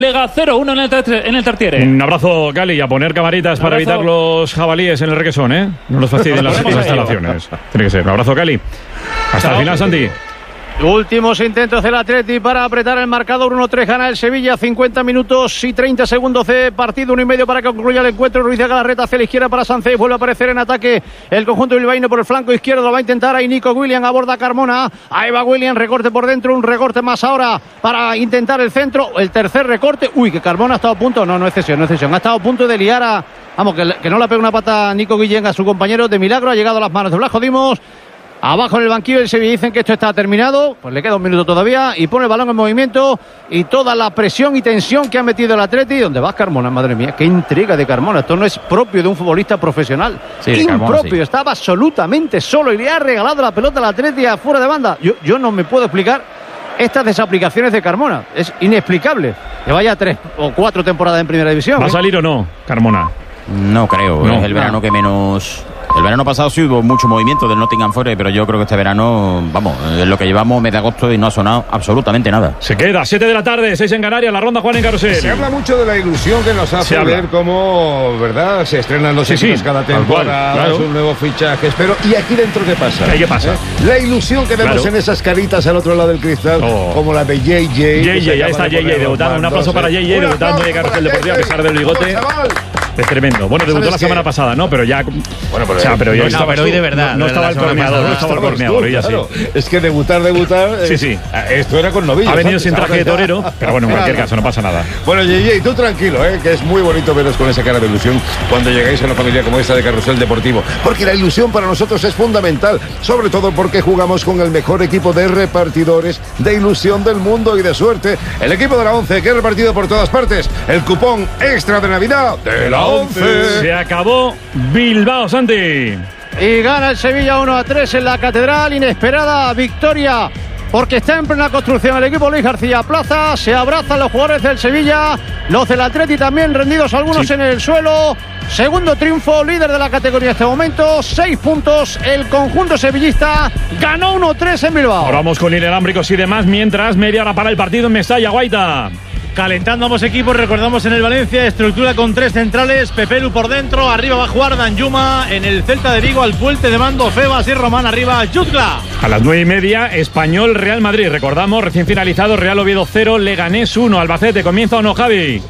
Lega 0-1 en el Tartiere. Un abrazo, Gali, y a poner camaritas para evitar los jabalíes en el requesón, ¿eh? No nos faciliten las instalaciones. Tiene que ser. Un abrazo, Gali. Hasta el final, Santi. Últimos intentos del Atleti para apretar el marcador. 1-3 gana el Sevilla. 50 minutos y 30 segundos de partido. 1,5 para que concluya el encuentro. Ruiz de Galarreta hacia la izquierda para Sánchez. Vuelve a aparecer en ataque el conjunto bilbaíno por el flanco izquierdo. Lo va a intentar ahí Nico Williams. Aborda Carmona. Ahí va Williams. Recorte por dentro. Un recorte más ahora para intentar el centro. El tercer recorte. Uy, que Carmona ha estado a punto. No es cesión, no es cesión. Ha estado a punto de liar a... Vamos, que no le pega una pata Nico Guillén a su compañero. De milagro ha llegado a las manos de Blasco Dimos. Abajo en el banquillo del Sevilla dicen que esto está terminado. Pues le queda un minuto todavía y pone el balón en movimiento. Y toda la presión y tensión que ha metido el Atleti. ¿Dónde va Carmona? Madre mía, qué intriga de Carmona. Esto no es propio de un futbolista profesional. Sí, impropio, Carmona, sí. Estaba absolutamente solo y le ha regalado la pelota al Atleti afuera de banda. Yo no me puedo explicar estas desaplicaciones de Carmona. Es inexplicable. Que vaya 3 o 4 temporadas en primera división. ¿Va a salir o no, Carmona? No creo, no, es el verano que menos... El verano pasado sí hubo mucho movimiento del Nottingham Forest, pero yo creo que este verano, vamos, es lo que llevamos mes de agosto y no ha sonado absolutamente nada. Se queda, 7 de la tarde, 6 en Canarias, la ronda Juan en Carrusel. Se habla mucho de la ilusión que nos hace ver cómo, ¿verdad? Se estrenan los equipos cada temporada, claro. Un nuevo fichaje, pero ¿y aquí dentro qué pasa? ¿Qué pasa? La ilusión que vemos en esas caritas al otro lado del cristal, como la de JJ. JJ, ahí está JJ debutando, un aplauso para JJ, debutando en Carrusel Deportivo a pesar del bigote. Es tremendo. Bueno, debutó la semana pasada, ¿no? Pero ya... Bueno, pero ya estaba... Pero hoy de verdad. No estaba el torneador, no estaba el torneador. Claro. Es que debutar. Sí. Esto era con novillos. Ha venido sin traje de torero, pero bueno, en cualquier caso, no pasa nada. Bueno, JJ, tú tranquilo, que es muy bonito veros con esa cara de ilusión cuando llegáis a una familia como esta de Carrusel Deportivo. Porque la ilusión para nosotros es fundamental, sobre todo porque jugamos con el mejor equipo de repartidores de ilusión del mundo y de suerte. El equipo de la 11 que ha repartido por todas partes el cupón extra de Navidad de la 11. Se acabó Bilbao, Santi. Y gana el Sevilla 1-3 en la Catedral. Inesperada victoria porque está en plena construcción el equipo Luis García Plaza. Se abrazan los jugadores del Sevilla, los del Atleti también rendidos algunos en el suelo. Segundo triunfo, líder de la categoría en este momento, 6 puntos. El conjunto sevillista ganó 1-3 en Bilbao. Ahora vamos con inalámbricos y demás, mientras media hora para el partido en Mestalla, Guaita. Calentando ambos equipos, recordamos en el Valencia, estructura con 3 centrales, Pepelu por dentro, arriba va a jugar Danjuma, en el Celta de Vigo al puente de mando Febas y Román, arriba Jutgla. A las 9:30, Español Real Madrid, recordamos, recién finalizado, Real Oviedo 0, Leganés 1, Albacete, ¿comienza o no, Javi?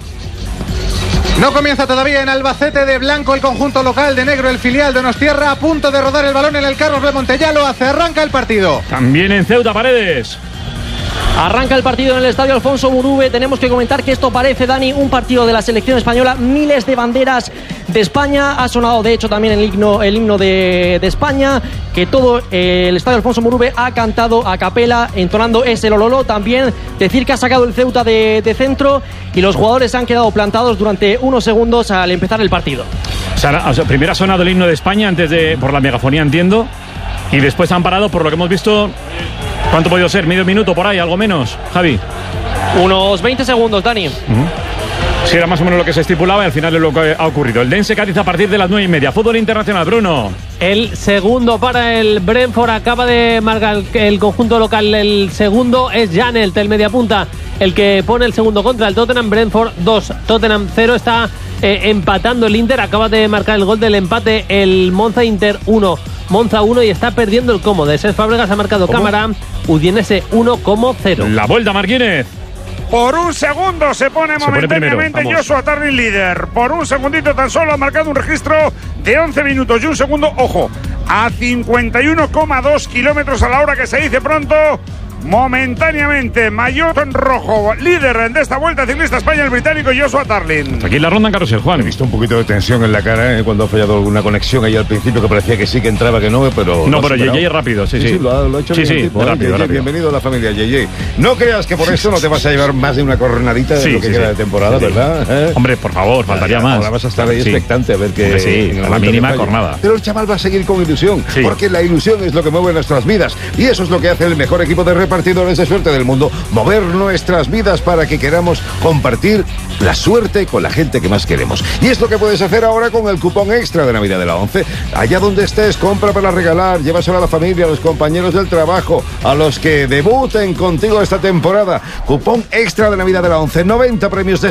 No comienza todavía en Albacete, de blanco el conjunto local, de negro el filial de Donostierra, a punto de rodar el balón en el Carlos B. Montellalo, arranca el partido. También en Ceuta, Paredes. Arranca el partido en el estadio Alfonso Muruve. Tenemos que comentar que esto parece, Dani, un partido de la selección española. Miles de banderas de España. Ha sonado, de hecho, también el himno de España. Que todo el estadio Alfonso Muruve ha cantado a capela, entonando ese lololo. También decir que ha sacado el Ceuta de centro y los jugadores han quedado plantados durante unos segundos al empezar el partido. O sea, primero ha sonado el himno de España por la megafonía, entiendo. Y después han parado, por lo que hemos visto. ¿Cuánto ha podido ser? ¿Medio minuto por ahí? ¿Algo menos, Javi? Unos 20 segundos, Dani. Sí, era más o menos lo que se estipulaba y al final es lo que ha ocurrido. El Dense Cádiz a partir de las 9:30. Fútbol internacional, Bruno. El segundo para el Brentford. Acaba de marcar el conjunto local. El segundo es Janelt, el mediapunta, el que pone el segundo contra el Tottenham. Brentford 2, Tottenham 0. Está empatando el Inter. Acaba de marcar el gol del empate el Monza. Inter 1, Monza 1 y está perdiendo el cómodo. Cesc Fábregas ha marcado cámara. Udinese 1,0. La vuelta, Marquínez. Por un segundo se pone momentáneamente Joshua Tarling líder. Por un segundito tan solo ha marcado un registro de 11 minutos y un segundo, ojo, a 51,2 kilómetros a la hora, que se dice pronto. Momentáneamente, maillot en rojo, líder de esta Vuelta Ciclista España, el británico Joshua Tarling. Aquí en la ronda en Carrusel, Juan. He visto un poquito de tensión en la cara cuando ha fallado alguna conexión ahí al principio, que parecía que sí, que entraba, que no, pero... No, pero JJ es rápido, sí. Lo ha hecho bien el tipo, rápido. Bienvenido a la familia JJ. No creas que por eso no te vas a llevar más de una cornadita de lo que queda de temporada, ¿verdad? Hombre, por favor, faltaría más. Ahora vas a estar ahí expectante a ver qué... Sí, a la mínima jornada. Pero el chaval va a seguir con ilusión, porque la ilusión es lo que mueve nuestras vidas, y eso es lo que hace el mejor equipo de repartidores de suerte del mundo, mover nuestras vidas para que queramos compartir la suerte con la gente que más queremos. Y es lo que puedes hacer ahora con el cupón extra de Navidad de la 11. Allá donde estés, compra para regalar, llévaselo a la familia, a los compañeros del trabajo, a los que debuten contigo esta temporada. Cupón extra de Navidad de la 11, 90 premios de